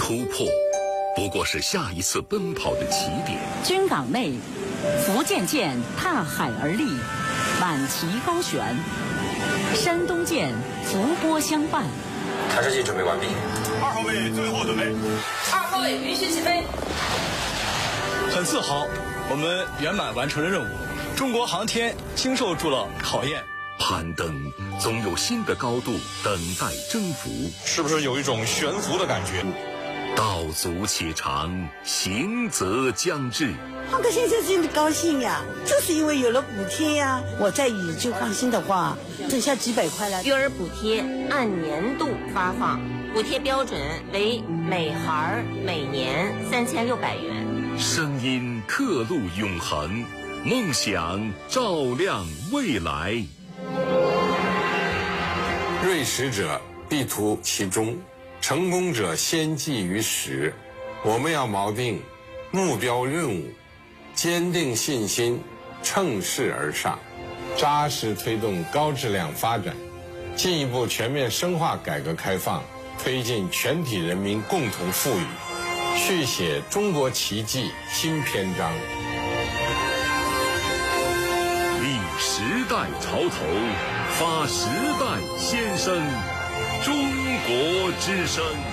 突破不过是下一次奔跑的起点。 军港内，福建舰踏海而立，满旗高悬；山东舰伏波相伴。 抬射器准备完毕。 2号位最后准备。 2号位允许起飞。 很自豪，我们圆满完成了任务。中国航天经受住了考验。 攀登总有新的高度等待征服， 是不是有一种悬浮的感觉？ 道阻且长，行则将至。 浩哥先生真的高兴呀，就是因为有了补贴呀。我在宇宙放心的话，剩下几百块了。 育儿补贴按年度发放，补贴标准为每孩每年3600元。 声音刻录永恒，梦想照亮未来。 锐识者必图其中，成功者先记于始。我们要锚定目标任务，坚定信心，乘势而上，扎实推动高质量发展，进一步全面深化改革开放，推进全体人民共同富裕，续写中国奇迹新篇章。 立时代潮头，发时代先声，中国之声。